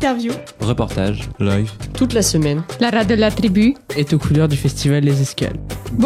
Interview, reportage, live, toute la semaine. la radio de la tribu est aux couleurs du festival Les Escales.